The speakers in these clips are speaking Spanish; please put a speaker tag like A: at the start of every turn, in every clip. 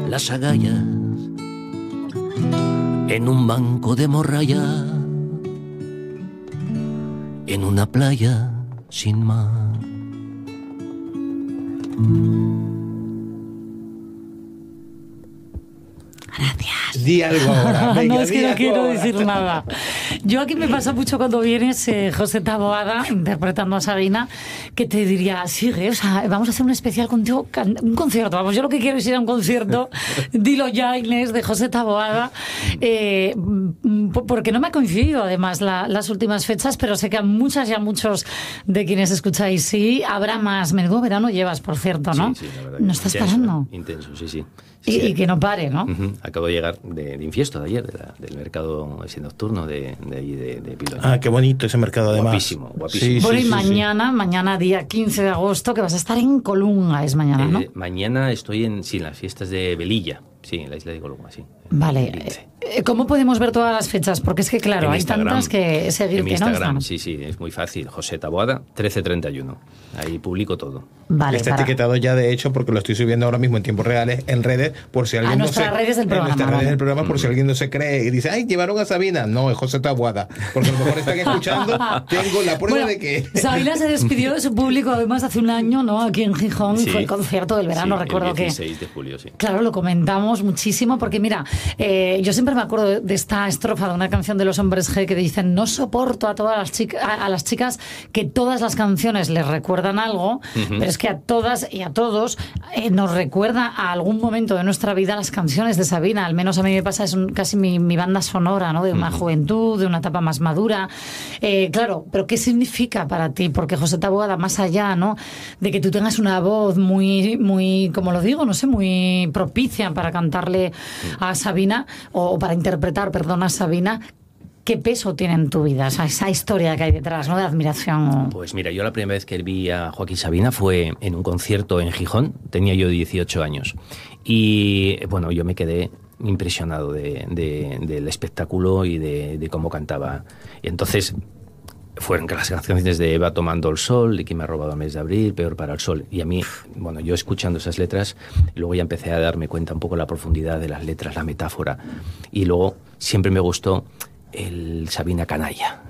A: las agallas en un banco de morralla, en una playa sin mar.
B: Gracias. Di algo ahora. Venga,
C: no, es que no quiero
B: ahora.
C: decir nada. Yo aquí me pasa mucho cuando vienes, José Taboada, interpretando a Sabina, que te diría, sigue, o sea, vamos a hacer un especial contigo, un concierto. Vamos, yo lo que quiero es ir a un concierto, dilo ya, Inés, de José Taboada, porque no me ha coincidido, además, las últimas fechas, pero sé que a muchas y a muchos de quienes escucháis, sí, habrá más. Menudo verano llevas, por cierto, ¿no?
A: Sí, la verdad.
C: ¿No estás parando?
A: Intenso, sí.
C: Y que no pare, ¿no?
A: Acabo de llegar de Infiesto de ayer, del mercado ese nocturno de allí de Piloña.
B: Ah, qué bonito ese mercado, además.
A: Guapísimo.
B: Sí,
C: bueno, y
B: sí,
C: mañana día 15 de agosto, que vas a estar en Colunga, es mañana, ¿no?
A: Mañana estoy en las fiestas de Velilla, sí, en la isla de Colunga, sí.
C: Vale. ¿Cómo podemos ver todas las fechas? Porque es que, claro,
A: En
C: hay
A: Instagram,
C: tantas que seguir
A: en mi
C: que no
A: Instagram,
C: están.
A: sí, es muy fácil. José Taboada, 1331. Ahí publico todo.
C: Vale,
B: Está etiquetado ya, de hecho, porque lo estoy subiendo ahora mismo en tiempos reales en redes, por si alguien
C: nuestras redes del programa.
B: En nuestras redes del programa, por si alguien no se cree y dice, ay, llevaron a Sabina. No, es José Taboada. Porque a lo mejor están escuchando, tengo la prueba de que...
C: Sabina se despidió de su público, además, hace un año, ¿no? Aquí en Gijón,
A: Sí.
C: fue el concierto del verano,
A: Sí,
C: recuerdo
A: el
C: que...
A: 16 de julio, sí.
C: Claro, lo comentamos muchísimo, porque mira, yo siempre me acuerdo de esta estrofa de una canción de los Hombres G que dicen, no soporto a todas las chicas que todas las canciones les recuerdan algo, pero es que a todas y a todos nos recuerda a algún momento de nuestra vida las canciones de Sabina. Al menos a mí me pasa, es casi mi banda sonora, ¿no? De una juventud, de una etapa más madura. Claro, pero ¿qué significa para ti? Porque José Taboada, más allá, ¿no? De que tú tengas una voz muy, como lo digo, no sé, muy propicia para cantarle a Sabina, o para interpretar, perdón, a Sabina, ¿qué peso tiene en tu vida? O sea, esa historia que hay detrás, ¿no? De admiración.
A: Pues mira, yo la primera vez que vi a Joaquín Sabina fue en un concierto en Gijón, tenía yo 18 años. Y bueno, yo me quedé impresionado del espectáculo y de cómo cantaba. Y entonces fueron las canciones de Va tomando el sol, de Quién me ha robado el mes de abril, Peor para el sol. Y a mí, bueno, yo escuchando esas letras, luego ya empecé a darme cuenta un poco la profundidad de las letras, la metáfora. Y luego siempre me gustó el Sabina canalla,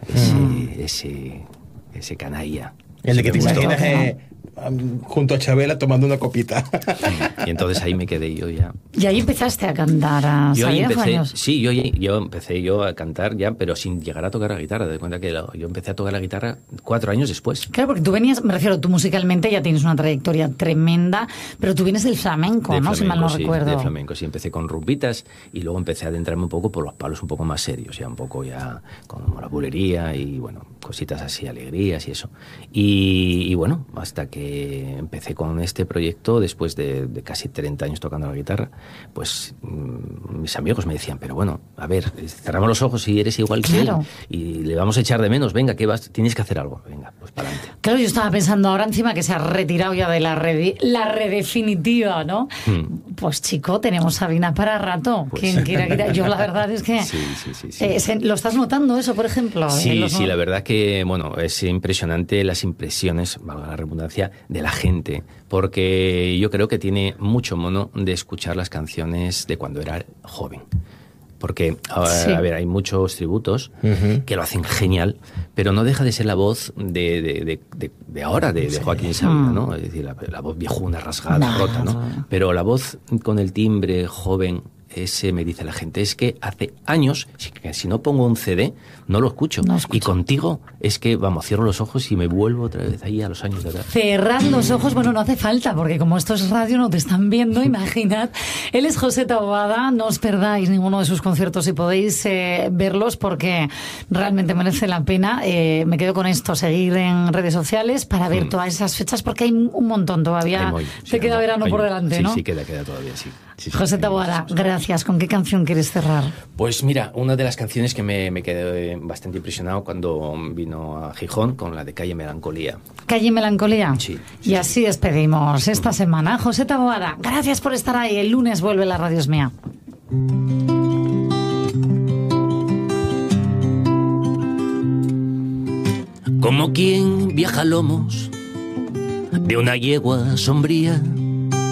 A: ese canalla.
B: El de que te imaginas junto a Chabela tomando una copita.
A: Y entonces ahí me quedé yo ya.
C: Y ahí empezaste a cantar a Sabina.
A: Sí, yo empecé a cantar ya, pero sin llegar a tocar la guitarra. Te das cuenta que yo empecé a tocar la guitarra 4 años después.
C: Claro, porque tú venías, me refiero, tú musicalmente ya tienes una trayectoria tremenda, pero tú vienes del flamenco, ¿no? Si mal no recuerdo.
A: De flamenco, sí. Empecé con rumbitas y luego empecé a adentrarme un poco por los palos un poco más serios, ya un poco ya como la bulería y, bueno, cositas así, alegrías y eso. Y bueno, hasta que empecé con este proyecto, después de casi 30 años tocando la guitarra, pues mis amigos me decían, pero bueno, a ver, cerramos los ojos y eres igual que él y le vamos a echar de menos, venga, tienes que hacer algo, venga, pues para adelante.
C: Claro, yo estaba pensando ahora encima que se ha retirado ya de la redefinitiva, ¿no? Pues chico, tenemos Sabina para rato.
A: Pues,
C: quien quiera. Yo la verdad es que...
A: Sí.
C: ¿Lo estás notando eso, por ejemplo?
A: Sí, la verdad que, bueno, es impresionante las impresiones, valga la redundancia, de la gente, porque yo creo que tiene mucho mono de escuchar las canciones de cuando era joven. Porque, a ver, hay muchos tributos que lo hacen genial, pero no deja de ser la voz de ahora, de Joaquín Sabina, ¿no? Es decir, la voz viejuna, rasgada, rota, ¿no? Pero la voz con el timbre joven, ese me dice la gente, es que hace años, si no pongo un CD, no lo escucho. Y contigo es que, vamos, cierro los ojos y me vuelvo otra vez ahí a los años de atrás.
C: Cerrad los ojos, bueno, no hace falta, porque como esto es radio, no te están viendo, imaginad. Él es José Taboada, no os perdáis ninguno de sus conciertos si podéis verlos, porque realmente merece la pena. Me quedo con esto, seguir en redes sociales para ver todas esas fechas, porque hay un montón todavía. Te queda verano por delante, ¿no?
A: Sí, queda todavía, sí.
C: José Taboada, gracias. ¿Con qué canción quieres cerrar?
A: Pues mira, una de las canciones que me quedé bastante impresionado cuando vino a Gijón, con la de Calle Melancolía.
C: ¿Calle Melancolía?
A: Sí.
C: Y así despedimos esta semana. José Taboada, gracias por estar ahí. El lunes vuelve La Radio es Mía.
A: Como quien viaja a lomos de una yegua sombría,